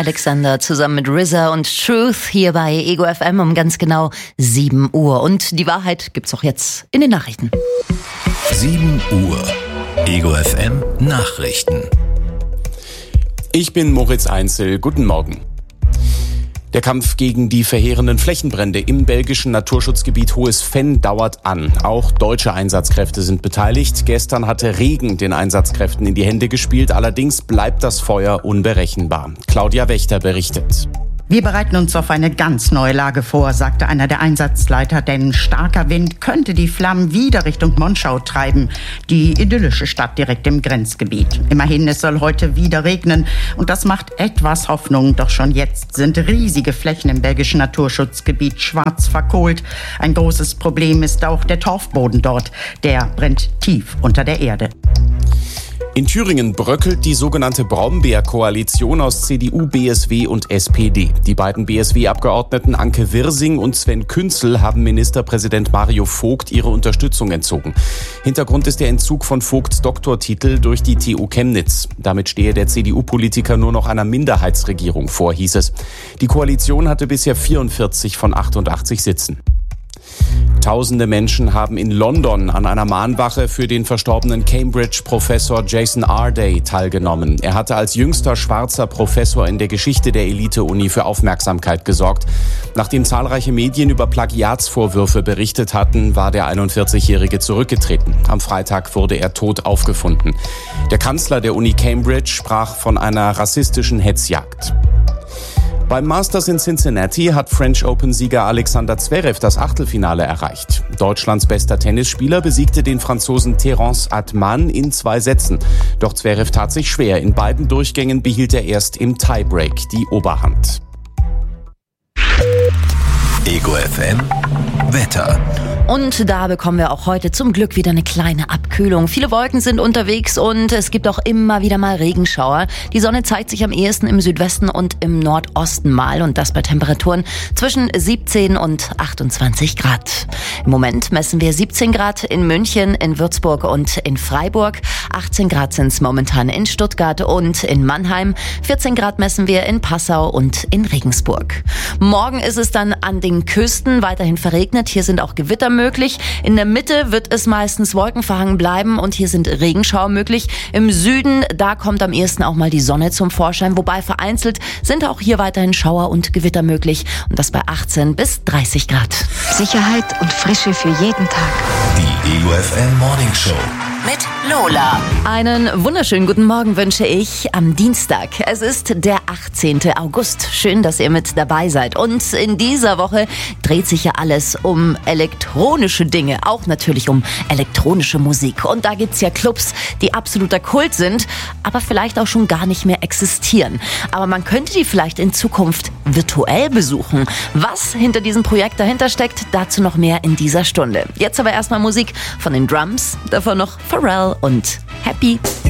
Alexander zusammen mit RZA und Truth hier bei Ego FM um ganz genau 7 Uhr. Und die Wahrheit gibt's auch jetzt in den Nachrichten. 7 Uhr. Ego FM Nachrichten. Ich bin Moritz Einzel. Guten Morgen. Der Kampf gegen die verheerenden Flächenbrände im belgischen Naturschutzgebiet Hohes Venn dauert an. Auch deutsche Einsatzkräfte sind beteiligt. Gestern hatte Regen den Einsatzkräften in die Hände gespielt. Allerdings bleibt das Feuer unberechenbar. Claudia Wächter berichtet. Wir bereiten uns auf eine ganz neue Lage vor, sagte einer der Einsatzleiter, denn starker Wind könnte die Flammen wieder Richtung Monschau treiben, die idyllische Stadt direkt im Grenzgebiet. Immerhin, es soll heute wieder regnen und das macht etwas Hoffnung, doch schon jetzt sind riesige Flächen im belgischen Naturschutzgebiet schwarz verkohlt. Ein großes Problem ist auch der Torfboden dort, der brennt tief unter der Erde. In Thüringen bröckelt die sogenannte Brombeer-Koalition aus CDU, BSW und SPD. Die beiden BSW-Abgeordneten Anke Wirsing und Sven Künzel haben Ministerpräsident Mario Vogt ihre Unterstützung entzogen. Hintergrund ist der Entzug von Vogts Doktortitel durch die TU Chemnitz. Damit stehe der CDU-Politiker nur noch einer Minderheitsregierung vor, hieß es. Die Koalition hatte bisher 44 von 88 Sitzen. Tausende Menschen haben in London an einer Mahnwache für den verstorbenen Cambridge-Professor Jason Arday teilgenommen. Er hatte als jüngster schwarzer Professor in der Geschichte der Elite-Uni für Aufmerksamkeit gesorgt. Nachdem zahlreiche Medien über Plagiatsvorwürfe berichtet hatten, war der 41-Jährige zurückgetreten. Am Freitag wurde er tot aufgefunden. Der Kanzler der Uni Cambridge sprach von einer rassistischen Hetzjagd. Beim Masters in Cincinnati hat French Open-Sieger Alexander Zverev das Achtelfinale erreicht. Deutschlands bester Tennisspieler besiegte den Franzosen Terence Atman in 2 Sätzen. Doch Zverev tat sich schwer. In beiden Durchgängen behielt er erst im Tiebreak die Oberhand. Ego FM Wetter. Und da bekommen wir auch heute zum Glück wieder eine kleine Abkühlung. Viele Wolken sind unterwegs und es gibt auch immer wieder mal Regenschauer. Die Sonne zeigt sich am ehesten im Südwesten und im Nordosten mal und das bei Temperaturen zwischen 17 und 28 Grad. Im Moment messen wir 17 Grad in München, in Würzburg und in Freiburg. 18 Grad sind es momentan in Stuttgart und in Mannheim. 14 Grad messen wir in Passau und in Regensburg. Morgen ist es dann an den Küsten weiterhin verregnet. Hier sind auch Gewitter möglich. In der Mitte wird es meistens wolkenverhangen bleiben und hier sind Regenschauer möglich. Im Süden, da kommt am ehesten auch mal die Sonne zum Vorschein, wobei vereinzelt sind auch hier weiterhin Schauer und Gewitter möglich und das bei 18 bis 30 Grad. Sicherheit und Frische für jeden Tag. Die Ego FM Morning Show. Mit Lola. Einen wunderschönen guten Morgen wünsche ich am Dienstag. Es ist der 18. August. Schön, dass ihr mit dabei seid. Und in dieser Woche dreht sich ja alles um elektronische Dinge. Auch natürlich um elektronische Musik. Und da gibt's ja Clubs, die absoluter Kult sind, aber vielleicht auch schon gar nicht mehr existieren. Aber man könnte die vielleicht in Zukunft virtuell besuchen. Was hinter diesem Projekt dahinter steckt, dazu noch mehr in dieser Stunde. Jetzt aber erstmal Musik von den Drums, davon noch Pharrell und Happy.